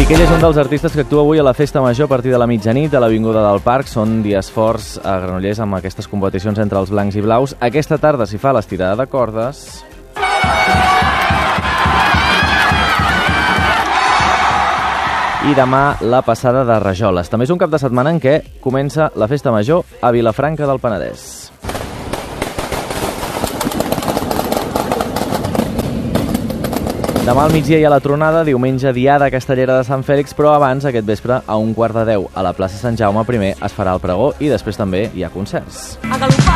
Ell és un dels artistes que actua avui a la Festa Major a partir de la mitjanit a l'Avinguda del Parc. Són dies forts a Granollers amb aquestes competicions entre els blancs i blaus. Aquesta tarda s'hi fa l'estirada de cordes. I demà la passada de rajoles. També és un cap de setmana en què comença la Festa Major a Vilafranca del Penedès. Demà al migdia hi ha la tronada, diumenge diada castellera de Sant Fèlix, però abans, aquest vespre, a 1:15, a la plaça Sant Jaume, primer es farà el pregó i després també hi ha concerts.